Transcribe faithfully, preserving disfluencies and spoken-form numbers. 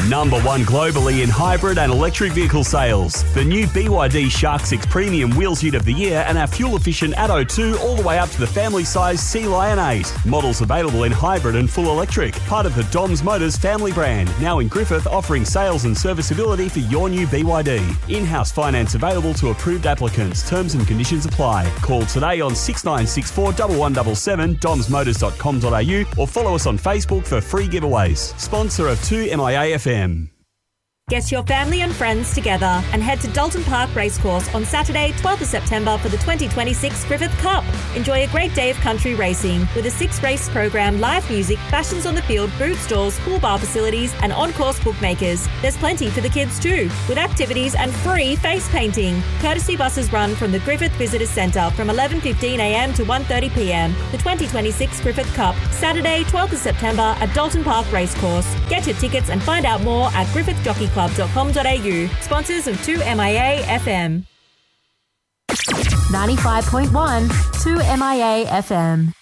Number one globally in hybrid and electric vehicle sales. The new B Y D Shark six Premium Wheels Ute of the Year and our fuel-efficient Atto two all the way up to the family-size Sea Lion eight. Models available in hybrid and full electric. Part of the Doms Motors family brand. Now in Griffith, offering sales and serviceability for your new B Y D. In-house finance available to approved applicants. Terms and conditions apply. Call today on six nine six four, one one seven seven, doms motors dot com dot a u or follow us on Facebook for free giveaways. Sponsor of two M I A F M. Get your family and friends together and head to Dalton Park Racecourse on Saturday, twelfth of September for the twenty twenty-six Griffith Cup. Enjoy a great day of country racing with a six-race program, live music, fashions on the field, boot stalls, pool bar facilities and on-course bookmakers. There's plenty for the kids too, with activities and free face painting. Courtesy buses run from the Griffith Visitors Centre from eleven fifteen a m to one thirty p m. The twenty twenty-six Griffith Cup, Saturday, twelfth of September at Dalton Park Racecourse. Get your tickets and find out more at griffith jockey club dot com dot a u. Sponsors of two M I A F M. ninety-five point one, two M I A F M.